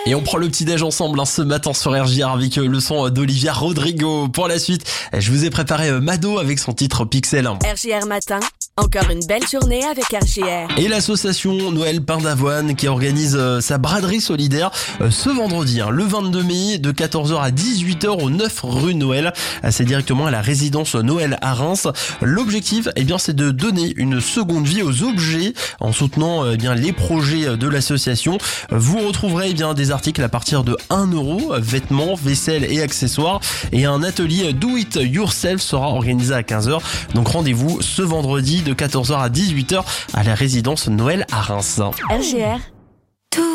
Et on prend le petit-déj ensemble ce matin sur RJR avec le son d'Olivia Rodrigo. Pour la suite, je vous ai préparé Mado avec son titre Pixel. RJR Matin, encore une belle journée avec RJR. Et l'association Noël Pain d'Avoine qui organise sa braderie solidaire ce vendredi, le 22 mai, de 14h à 18h au 9 rue Noël. C'est directement à la résidence Noël à Reims. L'objectif, c'est de donner une seconde vie aux objets en soutenant les projets de l'association. Vous retrouverez des articles à partir de 1 €, vêtements, vaisselle et accessoires. Et un atelier Do It Yourself sera organisé à 15h. Donc rendez-vous ce vendredi de 14h à 18h à la résidence Noël à Reims. RJR,